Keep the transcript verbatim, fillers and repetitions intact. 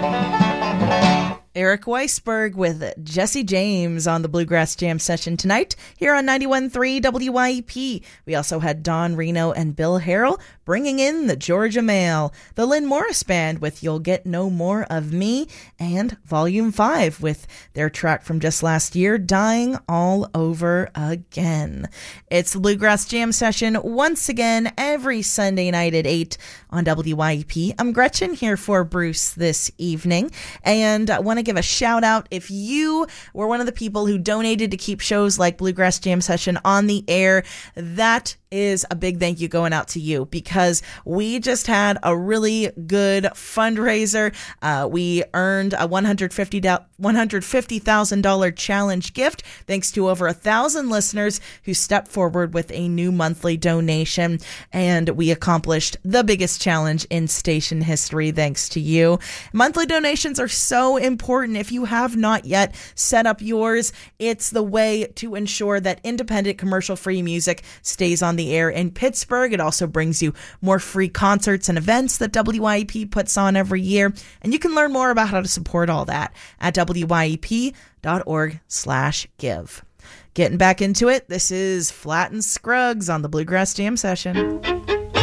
Eric Weisberg with Jesse James on the Bluegrass Jam session tonight here on ninety-one point three W Y E P. We also had Don Reno and Bill Harrell bringing in the Georgia Mail, the Lynn Morris Band with You'll Get No More of Me, and Volume five with their track from just last year, Dying All Over Again. It's the Bluegrass Jam session once again every Sunday night at eight on W Y E P. I'm Gretchen here for Bruce this evening, and I want to give a shout out if you were one of the people who donated to keep shows like Bluegrass Jam Session on the air. That is a big thank you going out to you, because we just had a really good fundraiser. Uh, we earned a one hundred fifty thousand dollars challenge gift thanks to over a thousand listeners who stepped forward with a new monthly donation, and we accomplished the biggest challenge in station history thanks to you. Monthly donations are so important. If you have not yet set up yours, it's the way to ensure that independent commercial-free music stays on the air in Pittsburgh. It also brings you more free concerts and events that W Y E P puts on every year, and you can learn more about how to support all that at W Y E P dot org slash give. Getting back into it, this is Flatt and Scruggs on the Bluegrass Jam session.